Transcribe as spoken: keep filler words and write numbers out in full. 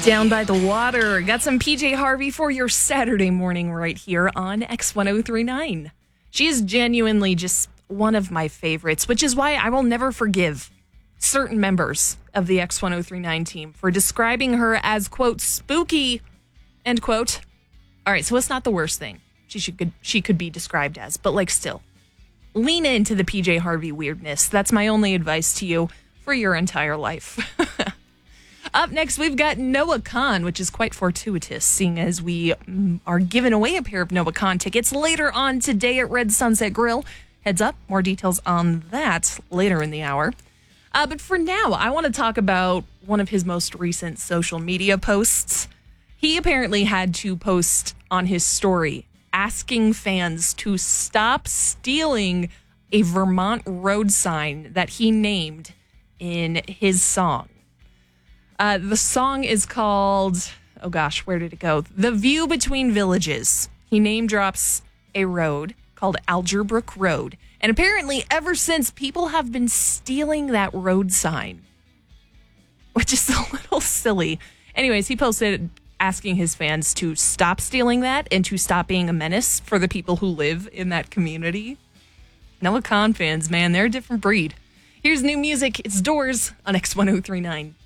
Down by the water. Got some P J Harvey for your Saturday morning right here on X one oh three point nine. She is genuinely just one of my favorites, which is why I will never forgive certain members of the X one oh three point nine team for describing her as, quote, spooky, end quote. All right, so it's not the worst thing she should she could be described as, but like still, lean into the P J Harvey weirdness. That's my only advice to you for your entire life. Up next, we've got Noah Kahan, which is quite fortuitous, seeing as we mm, are giving away a pair of Noah Kahan tickets later on today at Red Sunset Grill. Heads up, more details on that later in the hour. Uh, but for now, I want to talk about one of his most recent social media posts. He apparently had to post on his story asking fans to stop stealing a Vermont road sign that he named in his song. Uh, the song is called, oh gosh, where did it go? The View Between Villages. He name drops a road called Algerbrook Road. And apparently ever since, people have been stealing that road sign, which is a little silly. Anyways, he posted asking his fans to stop stealing that and to stop being a menace for the people who live in that community. Noah Kahan fans, man, they're a different breed. Here's new music. It's Doors on X one oh three point nine.